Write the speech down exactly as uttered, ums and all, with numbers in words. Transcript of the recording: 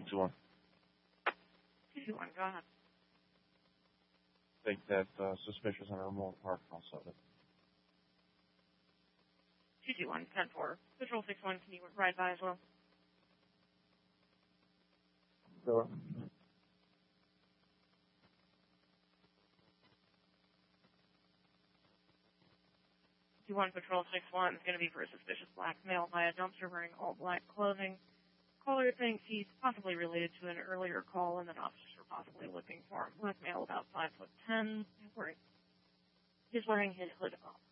two one. two two one, go ahead. Think that uh, suspicious in a remote park also. two two one, ten four. Patrol six one, can you ride by as well? Sure. two one Patrol six one is going to be for a suspicious black male by a dumpster wearing all black clothing. Caller thinks he's possibly related to an earlier call, and that officers are possibly looking for him. Black male, about five foot ten. He's wearing his hood up.